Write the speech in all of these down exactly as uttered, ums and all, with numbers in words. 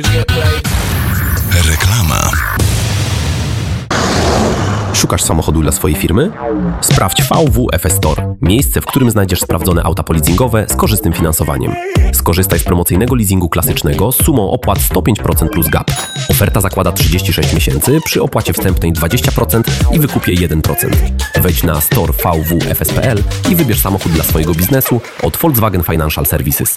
Reklama. Szukasz samochodu dla swojej firmy? Sprawdź V W F S Store, miejsce, w którym znajdziesz sprawdzone auta poleasingowe z korzystnym finansowaniem. Skorzystaj z promocyjnego leasingu klasycznego z sumą opłat sto pięć procent plus gap. Oferta zakłada trzydzieści sześć miesięcy przy opłacie wstępnej dwadzieścia procent i wykupie jeden procent. Wejdź na store v w f s kropka p l i wybierz samochód dla swojego biznesu od Volkswagen Financial Services.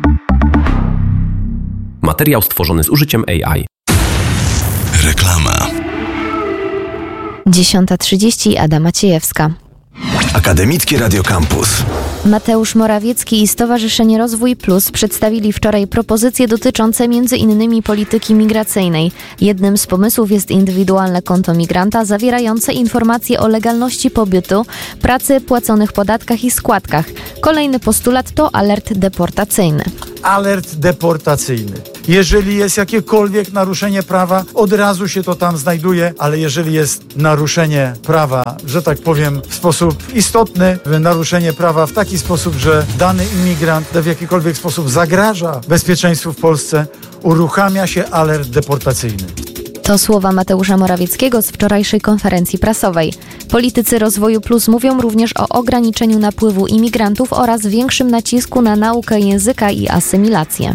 Materiał stworzony z użyciem A I. Reklama. dziesiąta trzydzieści, Ada Maciejewska. Akademickie Radio Campus. Mateusz Morawiecki i Stowarzyszenie Rozwój Plus przedstawili wczoraj propozycje dotyczące między innymi polityki migracyjnej. Jednym z pomysłów jest indywidualne konto migranta zawierające informacje o legalności pobytu, pracy, płaconych podatkach i składkach. Kolejny postulat to alert deportacyjny. Alert deportacyjny. Jeżeli jest jakiekolwiek naruszenie prawa, od razu się to tam znajduje, ale jeżeli jest naruszenie prawa, że tak powiem, w sposób istotny, naruszenie prawa w taki sposób, że dany imigrant w jakikolwiek sposób zagraża bezpieczeństwu w Polsce, uruchamia się alert deportacyjny. To słowa Mateusza Morawieckiego z wczorajszej konferencji prasowej. Politycy Rozwoju Plus mówią również o ograniczeniu napływu imigrantów oraz większym nacisku na naukę języka i asymilację.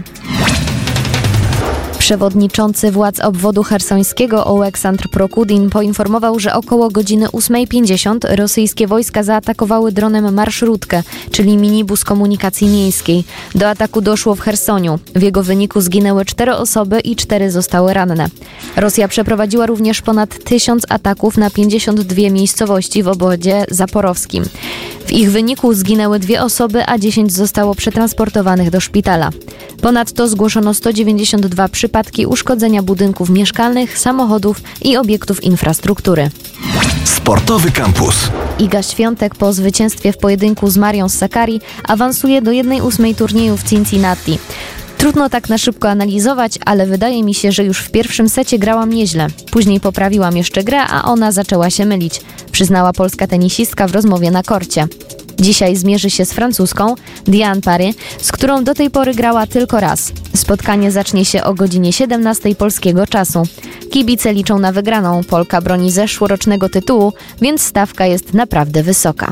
Przewodniczący władz obwodu chersońskiego Oleksandr Prokudin poinformował, że około godziny ósma pięćdziesiąt rosyjskie wojska zaatakowały dronem marszrutkę, czyli minibus komunikacji miejskiej. Do ataku doszło w Chersoniu. W jego wyniku zginęły cztery osoby i cztery zostały ranne. Rosja przeprowadziła również ponad tysiąc ataków na pięćdziesiąt dwie miejscowości w obwodzie zaporowskim. W ich wyniku zginęły dwie osoby, a dziesięć zostało przetransportowanych do szpitala. Ponadto zgłoszono sto dziewięćdziesiąt dwa przypadki uszkodzenia budynków mieszkalnych, samochodów i obiektów infrastruktury. Sportowy Campus. Iga Świątek po zwycięstwie w pojedynku z Marią Sakkari awansuje do jednej ósmej turnieju w Cincinnati. Trudno tak na szybko analizować, ale wydaje mi się, że już w pierwszym secie grałam nieźle. Później poprawiłam jeszcze grę, a ona zaczęła się mylić, przyznała polska tenisistka w rozmowie na korcie. Dzisiaj zmierzy się z francuską Diane Parry, z którą do tej pory grała tylko raz. Spotkanie zacznie się o godzinie siedemnastej polskiego czasu. Kibice liczą na wygraną. Polka broni zeszłorocznego tytułu, więc stawka jest naprawdę wysoka.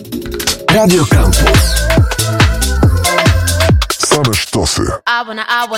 Radio Campus. Same sztosy.